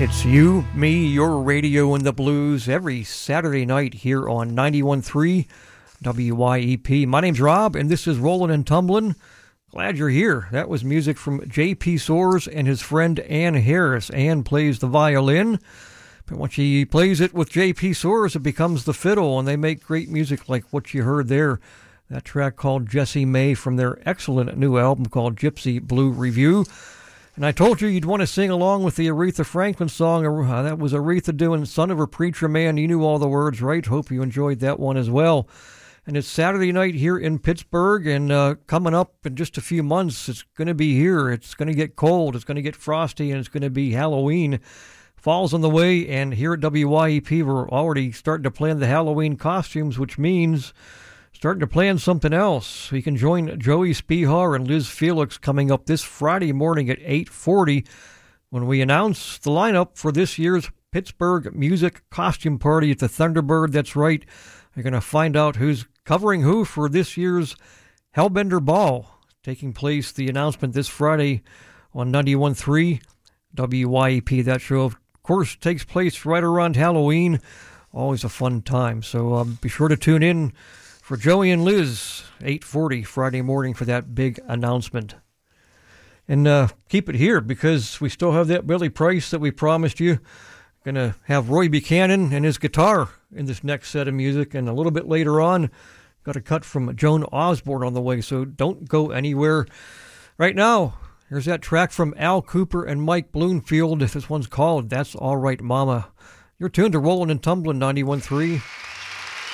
It's you, me, your radio, and the blues every Saturday night here on 91.3 WYEP. My name's Rob, and this is Rollin' and Tumblin'. Glad you're here. That was music from J.P. Soares and his friend Ann Harris. Ann plays the violin, but when she plays it with J.P. Soares, it becomes the fiddle, and they make great music like what you heard there. That track called Jessie May from their excellent new album called Gypsy Blue Review. And I told you you'd want to sing along with the Aretha Franklin song. That was Aretha doing Son of a Preacher Man. You knew all the words, right? Hope you enjoyed that one as well. And it's Saturday night here in Pittsburgh, and coming up in just a few months, it's going to be here. It's going to get cold, it's going to get frosty, and it's going to be Halloween. Fall's on the way, and here at WYEP, we're already starting to plan the Halloween costumes, which means starting to plan something else. You can join Joey Spihar and Liz Felix coming up this Friday morning at 8:40 when we announce the lineup for this year's Pittsburgh Music Costume Party at the Thunderbird. That's right. You're going to find out who's covering who for this year's Hellbender Ball, taking place, the announcement this Friday on 91.3 WYEP. That show, of course, takes place right around Halloween. Always a fun time. So be sure to tune in for Joey and Liz, 8:40 Friday morning for that big announcement. And keep it here because we still have that Billy Price that we promised you. Going to have Roy Buchanan and his guitar in this next set of music. And a little bit later on, got a cut from Joan Osborne on the way, so don't go anywhere. Right now, here's that track from Al Cooper and Mike Bloomfield. This one's called That's All Right Mama. You're tuned to Rollin' and Tumblin' 91.3